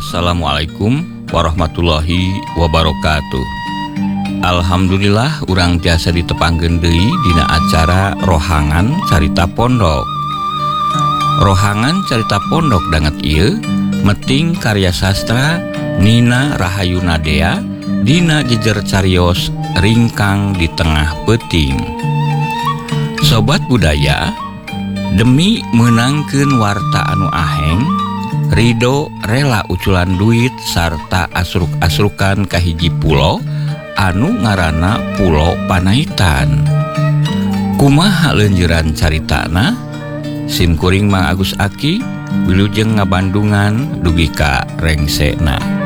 Assalamualaikum warahmatullahi wabarakatuh. Alhamdulillah urang tiasa ditepangkeun deui dina acara Rohangan Carita Pondok. Rohangan Carita Pondok danget ieu meting karya sastra Nina Rahayu Nadea dina jejer carios Ringkang di Tengah Peuting. Sobat budaya, demi menangkeun warta anu aheng, Ridho rela uculan duit sarta asruk-asrukan kahiji pulo anu ngaranna Pulo Panaitan. Kumaha leunjeuran caritana? Simkuring Mang Agus Aki, wilujeng ngabandungan dugi ka rengsena.